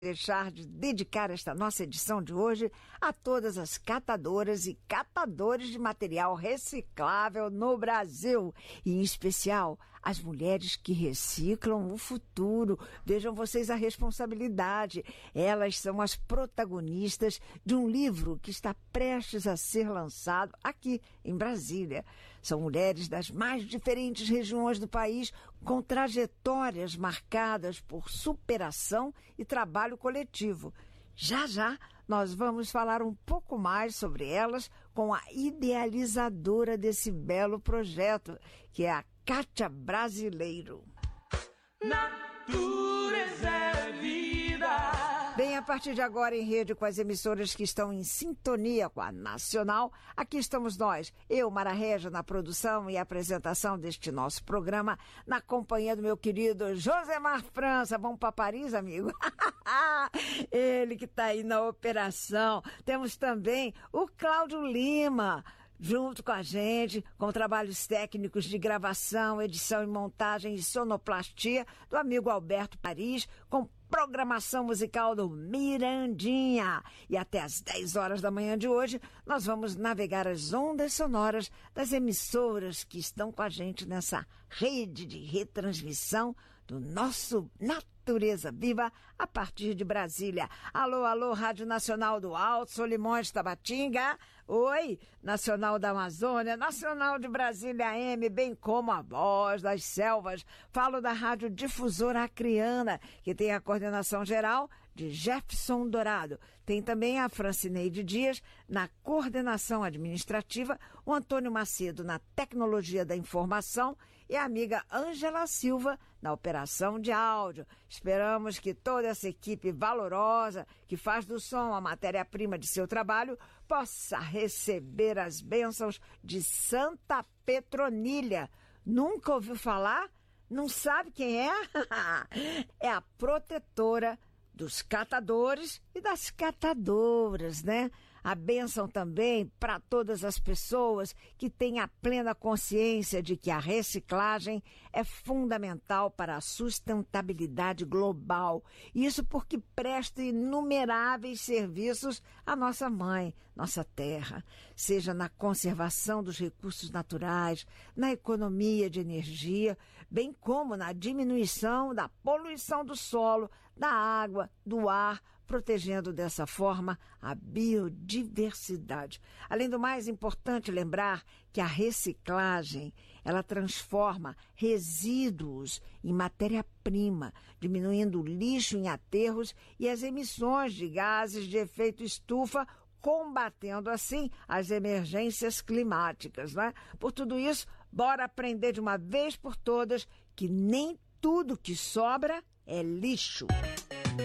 deixar de dedicar esta nossa edição de hoje a todas as catadoras e catadores de material reciclável no Brasil, e em especial as mulheres que reciclam o futuro. Vejam vocês a responsabilidade. Elas são as protagonistas de um livro que está prestes a ser lançado aqui em Brasília. São mulheres das mais diferentes regiões do país, com trajetórias marcadas por superação e trabalho coletivo. Já já nós vamos falar um pouco mais sobre elas com a idealizadora desse belo projeto, que é a Kátia Brasileiro. Natureza é vida. Bem, a partir de agora, em rede com as emissoras que estão em sintonia com a Nacional, aqui estamos nós, eu, Mara Régia, na produção e apresentação deste nosso programa, na companhia do meu querido Josemar França. Vamos para Paris, amigo? Ele que está aí na operação. Temos também o Cláudio Lima, junto com a gente, com trabalhos técnicos de gravação, edição e montagem e sonoplastia do amigo Alberto Paris, com programação musical do Mirandinha. E até às 10 horas da manhã de hoje, nós vamos navegar as ondas sonoras das emissoras que estão com a gente nessa rede de retransmissão do nosso Natureza Viva a partir de Brasília. Alô, alô, Rádio Nacional do Alto, Solimões, Tabatinga. Oi, Nacional da Amazônia, Nacional de Brasília AM, bem como a Voz das Selvas. Falo da Rádio Difusora Acreana, que tem a coordenação geral de Jefferson Dourado. Tem também a Francineide Dias na coordenação administrativa, o Antônio Macedo na tecnologia da informação e a amiga Ângela Silva na operação de áudio. Esperamos que toda essa equipe valorosa, que faz do som a matéria-prima de seu trabalho, possa receber as bênçãos de Santa Petronilha. Nunca ouviu falar? Não sabe quem é? É a protetora dos catadores e das catadoras, né? A bênção também para todas as pessoas que têm a plena consciência de que a reciclagem é fundamental para a sustentabilidade global. Isso porque presta inumeráveis serviços à nossa mãe, nossa terra, seja na conservação dos recursos naturais, na economia de energia, bem como na diminuição da poluição do solo, da água, do ar, protegendo dessa forma a biodiversidade. Além do mais, é importante lembrar que a reciclagem, ela transforma resíduos em matéria-prima, diminuindo o lixo em aterros e as emissões de gases de efeito estufa, combatendo assim as emergências climáticas, né? Por tudo isso, bora aprender de uma vez por todas que nem tudo que sobra é lixo.